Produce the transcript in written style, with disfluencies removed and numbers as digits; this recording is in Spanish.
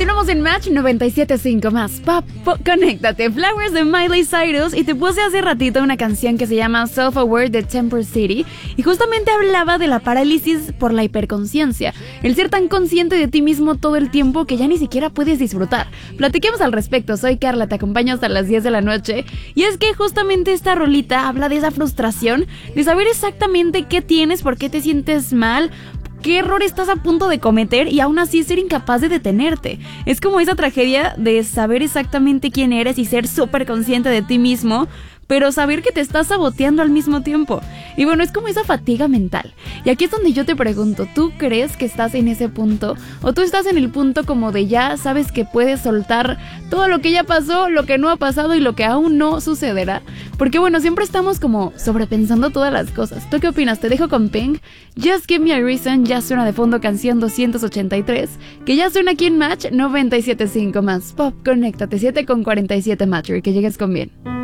Continuamos en Match 97.5 más Pop, conéctate. Flowers de Miley Cyrus, y te puse hace ratito una canción que se llama Self-Aware de Temper City, y justamente hablaba de la parálisis por la hiperconciencia, el ser tan consciente de ti mismo todo el tiempo que ya ni siquiera puedes disfrutar. Platiquemos al respecto. Soy Carla, te acompaño hasta las 10 de la noche, y es que justamente esta rolita habla de esa frustración de saber exactamente qué tienes, por qué te sientes mal, qué error estás a punto de cometer y aún así ser incapaz de detenerte. Es como esa tragedia de saber exactamente quién eres y ser súper consciente de ti mismo, pero saber que te estás saboteando al mismo tiempo. Y bueno, es como esa fatiga mental. Y aquí es donde yo te pregunto, ¿tú crees que estás en ese punto? ¿O tú estás en el punto como de ya sabes que puedes soltar todo lo que ya pasó, lo que no ha pasado y lo que aún no sucederá? Porque bueno, siempre estamos como sobrepensando todas las cosas. ¿Tú qué opinas? Te dejo con Pink. Just Give Me a Reason, ya suena de fondo, canción 283, que ya suena aquí en Match 97.5 más Pop. Conéctate, 7:47 Match, y que llegues con bien.